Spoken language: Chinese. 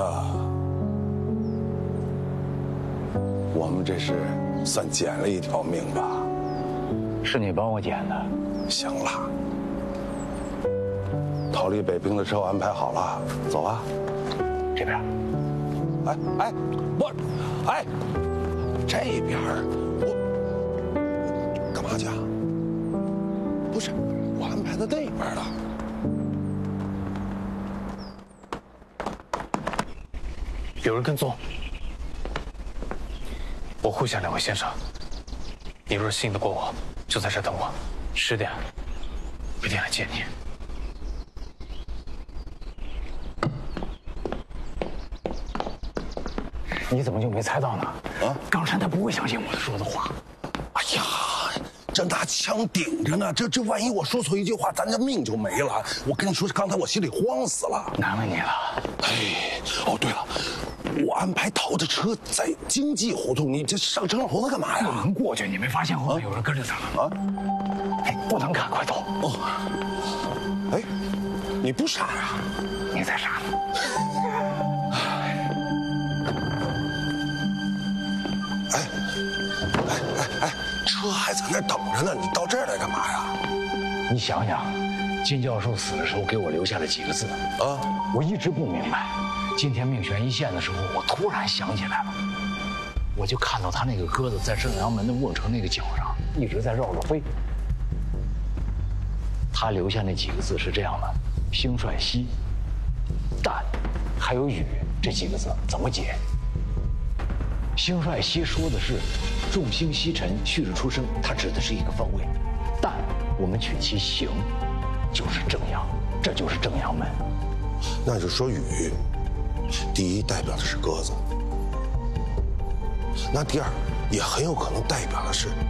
我们这是算捡了一条命吧？ 是你帮我捡的。 行了，逃离北平的车我安排好了，走吧。 这边。 哎，不，哎，这边我干嘛去啊？不是，我安排在那边了。 有人跟踪。我护下两位先生，你若是信得过我，就在这等我，10点，我一定来接你。 你怎么就没猜到呢？ 啊， 冈山他不会相信我说的话。 哎呀，这拿枪顶着呢，这万一我说错一句话，咱这命就没了。我跟你说，刚才我心里慌死了。 难为你了。 哎，哦对了，我安排逃的车在经济胡同，你这上城楼子干嘛呀？ 不能过去，你没发现后面有人跟着他吗？哎，不能看，快走！ 哦，哎，你不傻呀？ 你才傻呢。 哎，车还在那儿等着呢，你到这儿来干嘛呀？ 你想想，金教授死的时候给我留下了几个字啊？我一直不明白。今天命悬一线的时候，我突然想起来了，我就看到他那个鸽子在正阳门的瓮城那个角上一直在绕着飞。他留下那几个字是这样的：兴帅兮、旦，还有雨这几个字怎么解？兴帅兮说的是众星西沉，旭日初升，它指的是一个方位。旦，我们取其形，就是正阳，这就是正阳门。 那就说雨，第一代表的是鸽子，那第二也很有可能代表的是